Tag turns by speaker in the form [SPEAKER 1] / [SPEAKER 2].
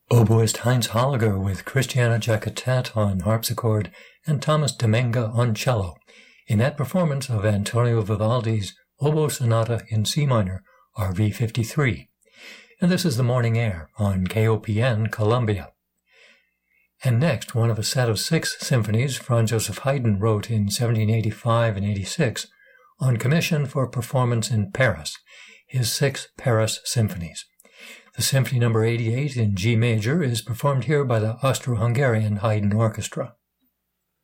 [SPEAKER 1] Oboist Heinz Holliger with Christiana Jacatet on harpsichord and Thomas Domenga on cello, in that performance of Antonio Vivaldi's Oboe Sonata in C minor, RV 53. And this is the Morning Air on KOPN Columbia. And next, one of a set of 6 symphonies Franz Joseph Haydn wrote in 1785 and 86 on commission for performance in Paris, his 6 Paris symphonies. The Symphony No. 88 in G major is performed here by the Austro-Hungarian Haydn Orchestra.